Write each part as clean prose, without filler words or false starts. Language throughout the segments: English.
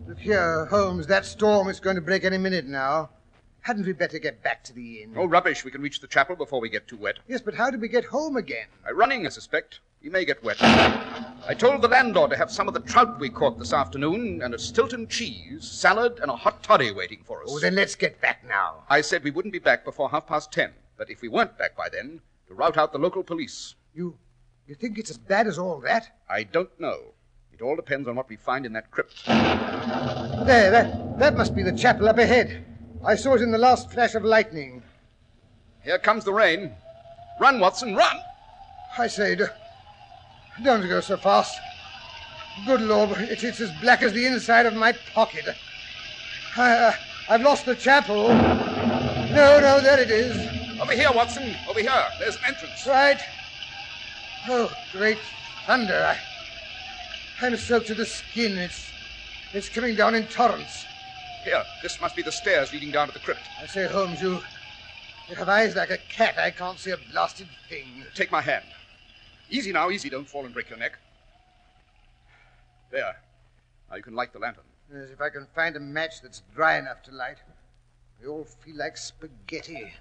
Look here, Holmes, that storm is going to break any minute now. Hadn't we better get back to the inn? Oh, rubbish. We can reach the chapel before we get too wet. Yes, but how do we get home again? By running, I suspect. We may get wet. I told the landlord to have some of the trout we caught this afternoon and a Stilton cheese, salad, and a hot toddy waiting for us. Oh, then let's get back now. I said we wouldn't be back before 10:30, but if we weren't back by then, to rout out the local police. You think it's as bad as all that? I don't know. It all depends on what we find in that crypt. There, that must be the chapel up ahead. I saw it in the last flash of lightning. Here comes the rain. Run, Watson, run! I say, don't go so fast. Good Lord, it's as black as the inside of my pocket. I've lost the chapel. No, there it is. Over here, Watson. Over here. There's an entrance. Right. Oh, great thunder. I'm soaked to the skin. It's coming down in torrents. Here, this must be the stairs leading down to the crypt. I say, Holmes, you have eyes like a cat. I can't see a blasted thing. Take my hand. Easy now, easy. Don't fall and break your neck. There. Now you can light the lantern. Yes, if I can find a match that's dry enough to light. They all feel like spaghetti.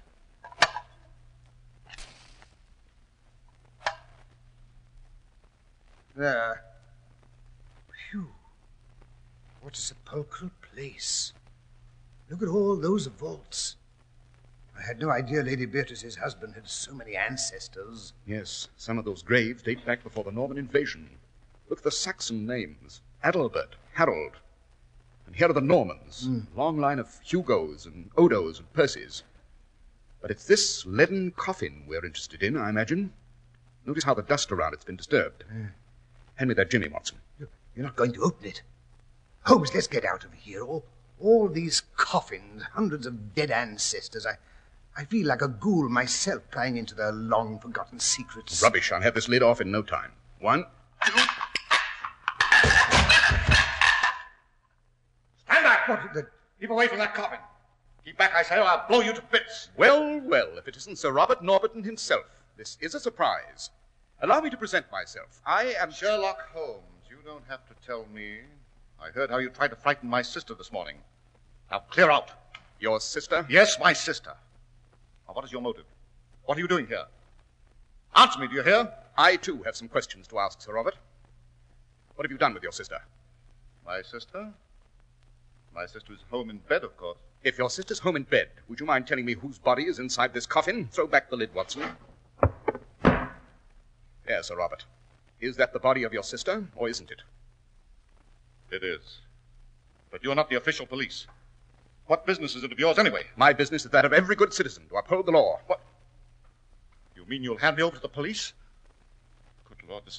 There. Phew. What a sepulchral place. Look at all those vaults. I had no idea Lady Beatrice's husband had so many ancestors. Yes, some of those graves date back before the Norman invasion. Look at the Saxon names. Adalbert, Harold. And here are the Normans. Long line of Hugos and Odos and Percys. But it's this leaden coffin we're interested in, I imagine. Notice how the dust around it's been disturbed. Hand me that Jimmy, Watson. You're not going to open it. Holmes, let's get out of here. All these coffins, hundreds of dead ancestors. I feel like a ghoul myself prying into their long-forgotten secrets. Rubbish. I'll have this lid off in no time. 1, 2... Stand back! What the... Keep away from that coffin. Keep back, I say, or I'll blow you to bits. Well, if it isn't Sir Robert Norberton himself. This is a surprise. Allow me to present myself. I am... Sherlock Holmes, you don't have to tell me. I heard how you tried to frighten my sister this morning. Now clear out. Your sister? Yes, my sister. Now, what is your motive? What are you doing here? Answer me, do you hear? I, too, have some questions to ask, Sir Robert. What have you done with your sister? My sister? My sister is home in bed, of course. If your sister's home in bed, would you mind telling me whose body is inside this coffin? Throw back the lid, Watson. There, Sir Robert. Is that the body of your sister, or isn't it? It is. But you're not the official police. What business is it of yours, anyway? My business is that of every good citizen, to uphold the law. What? You mean you'll hand me over to the police? Good Lord, this